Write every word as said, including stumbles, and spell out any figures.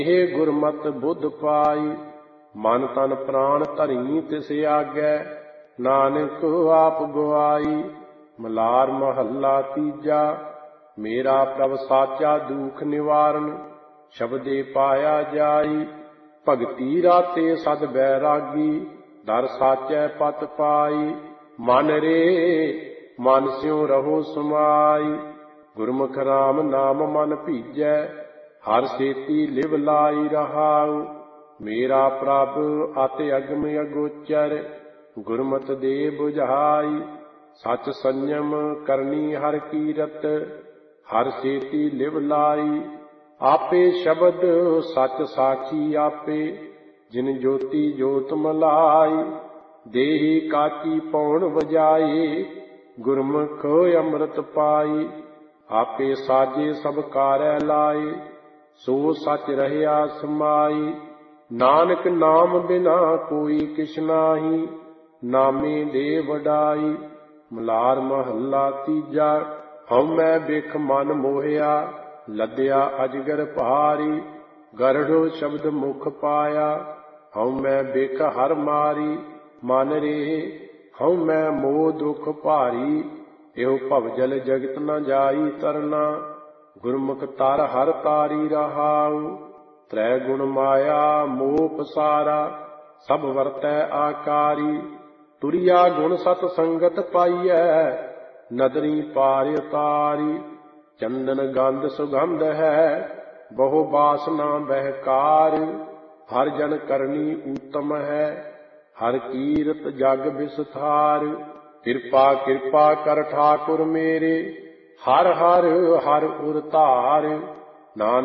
ਇਹ ਗੁਰਮਤਿ ਬੁੱਧ ਪਾਈ, ਮਨ ਤਨ ਪ੍ਰਾਣ ਧਰੀ ਤਿਸ ਆਗੈ, ਨਾਨਕ ਆਪ ਗਵਾਈ। ਮਲਾਰ ਮਹੱਲਾ ਤੀਜਾ। ਮੇਰਾ ਪ੍ਰਭ ਸਾਚਾ ਦੁਖ ਨਿਵਾਰਨ, ਸ਼ਬਦੇ ਪਾਇਆ ਜਾਈ। ਭਗਤੀ ਰਾਤੇ ਸਦ ਬੈਰਾਗੀ, ਦਰ ਸਾਚੈ ਪਤ ਪਾਈ। ਮਨ ਰੇ ਮਨ ਸਿਉ ਰਹੋ ਸਮਾਈ, ਗੁਰਮੁਖ ਰਾਮ ਨਾਮ ਮਨ ਭੀਜੈ। ਹਰ ਸੇਤੀ ਲਿਵ ਲਾਈ ਰਹਾਉ, ਮੇਰਾ ਪ੍ਰਭ ਅਤਿ ਅਗਮ ਅਗੋਚਰ, ਗੁਰਮਤਿ ਦੇ ਬੁਝਾਈ। ਸਚ ਸੰਜਮ ਕਰਨੀ ਹਰ ਕੀਰਤ, ਹਰ ਸੇਤੀ ਲਿਵ ਲਾਈ। ਆਪੇ ਸ਼ਬਦ ਸਚ ਸਾਖੀ ਆਪੇ, ਜਿਨ ਜੋਤੀ ਜੋਤ ਮਲਾਈ। ਦੇਹੀ ਕਾਚੀ ਪੌਣ ਵਜਾਏ, ਗੁਰਮੁਖ ਅੰਮ੍ਰਿਤ ਪਾਈ। ਆਪੇ ਸਾਜੇ ਸਭ ਕਾਰੈ ਲਾਏ, ਸੋ ਸਚ ਰਹਿਆ ਸਮਾਈ। ਨਾਨਕ ਨਾਮ ਬਿਨਾ ਕੋਈ ਕਿਛ ਨਾਹੀ, ਨਾਮੇ ਦੇ ਵਡਾਈ। ਮਲਾਰ ਮਹੱਲਾ ਤੀਜਾ। ਹਉਮੈ ਬਿਖ ਮਨ ਮੋਹਿਆ, ਲੱਦਿਆ ਅਜਗਰ ਭਾਰੀ। ਗਰੜੋ ਸ਼ਬਦ ਮੁਖ ਪਾਇਆ, ਹਉਮੈ ਬਿਖ ਹਰ ਮਾਰੀ। ਮਨ ਰੇ ਹਉਮੈ ਮੋਹ ਦੁਖ ਭਾਰੀ, ਇਹੋ ਭਵਜਲ ਜਗਤ ਨ ਜਾਈ ਤਰਨਾ। ਗੁਰਮੁਖ ਤਰ ਹਰ ਤਾਰੀ ਰਹਾਉ, ਤ੍ਰੈ ਗੁਣ ਮਾਇਆ ਮੋਹ ਪਸਾਰਾ। ਸਭ ਵਰਤੈ ਆਕਾਰੀ, ਤੁਰਿਆ ਗੁਣ ਸਤ ਸੰਗਤ ਪਾਈਐ। ਨਦਰੀ ਪਾਰ ਉਤਾਰੀ, ਚੰਦਨ ਗੰਧ ਸੁਗੰਧ ਹੈ, ਬਹੁ ਬਾਸਨਾ ਬਹਿਕਾਰ। ਹਰ ਜਨ ਕਰਨੀ ਊਤਮ ਹੈ, ਹਰ ਕੀਰਤ ਜਗ ਵਿਸਥਾਰ। ਕਿਰਪਾ ਕਿਰਪਾ ਕਰ ਠਾਕੁਰ ਮੇਰੇ, ਹਰ ਹਰ ਹਰ ਉਰ ਧਾਰ। ਨਾਨਕ